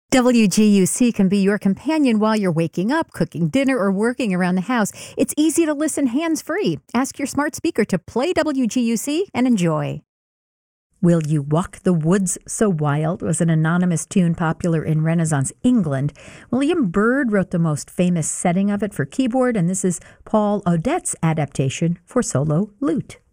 WGUC can be your companion while you're waking up, cooking dinner, or working around the house. It's easy to listen hands-free. Ask your smart speaker to play WGUC and enjoy. Will You Walk the Woods So Wild was an anonymous tune popular in Renaissance England. William Byrd wrote the most famous setting of it for keyboard, and this is Paul Odet's adaptation for solo lute.